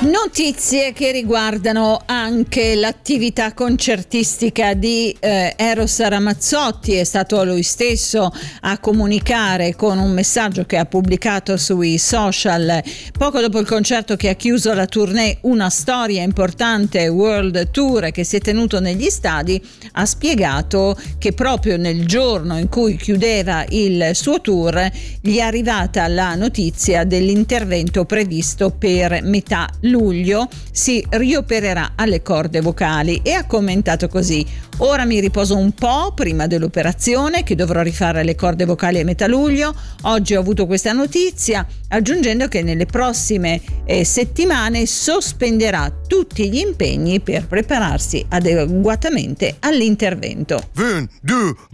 Notizie che riguardano anche l'attività concertistica di Eros Ramazzotti. È stato lui stesso a comunicare con un messaggio che ha pubblicato sui social poco dopo il concerto che ha chiuso la tournée Una storia importante World Tour, che si è tenuto negli stadi. Ha spiegato che proprio nel giorno in cui chiudeva il suo tour gli è arrivata la notizia dell'intervento previsto per metà luglio. Si riopererà alle corde vocali e ha commentato così: ora mi riposo un po' prima dell'operazione, che dovrò rifare le corde vocali a metà luglio. Oggi ho avuto questa notizia, aggiungendo che nelle prossime settimane sospenderà tutti gli impegni per prepararsi adeguatamente all'intervento. 1, 2,